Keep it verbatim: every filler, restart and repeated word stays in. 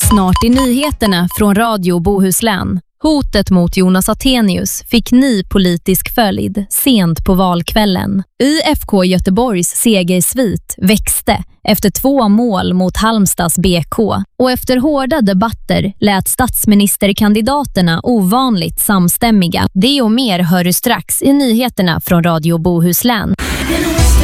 Snart i nyheterna från Radio Bohuslän. Hotet mot Jonas Attenius fick ny politisk följd sent på valkvällen. I F K Göteborgs segersvit växte efter två mål mot Halmstads B K och efter hårda debatter lät statsministerkandidaterna ovanligt samstämmiga. Det och mer hör du strax i nyheterna från Radio Bohuslän.